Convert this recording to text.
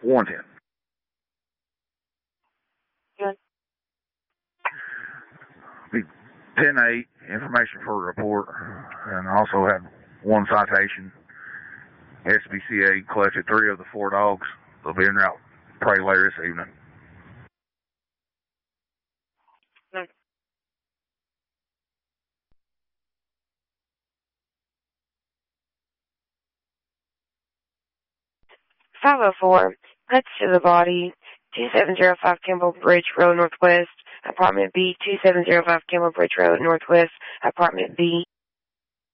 110. Good. Be 10-8, information for a report, and I also had one citation. SBCA collected 3 of the 4 dogs. They'll be en route probably later this evening. Good. 504, heads to the body, 2705 Campbell Bridge Road Northwest, apartment B, 2705 Campbell Bridge Road Northwest, apartment B.